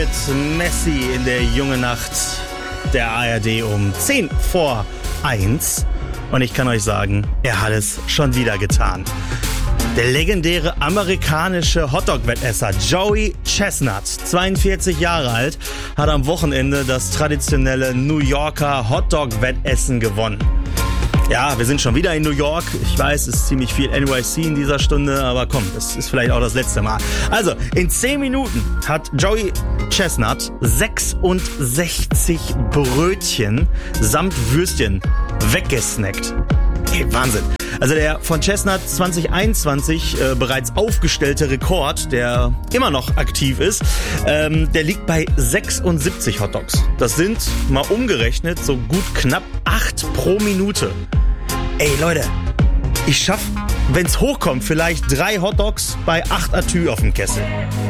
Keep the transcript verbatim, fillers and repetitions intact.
mit Messi in der jungen Nacht der A R D um zehn vor eins. Und ich kann euch sagen, er hat es schon wieder getan. Der legendäre amerikanische Hotdog-Wettesser Joey Chestnut, zweiundvierzig Jahre alt, hat am Wochenende das traditionelle New Yorker Hotdog-Wettessen gewonnen. Ja, wir sind schon wieder in New York. Ich weiß, es ist ziemlich viel N Y C in dieser Stunde, aber komm, das ist vielleicht auch das letzte Mal. Also, in zehn Minuten hat Joey Chestnut sechsundsechzig Brötchen samt Würstchen weggesnackt. Hey, Wahnsinn. Also der von Chestnut zwanzig einundzwanzig äh, bereits aufgestellte Rekord, der immer noch aktiv ist, ähm, der liegt bei sechsundsiebzig Hotdogs. Das sind, mal umgerechnet, so gut knapp acht pro Minute. Ey Leute, ich schaff, wenn's hochkommt, vielleicht drei Hotdogs bei acht Atü auf dem Kessel.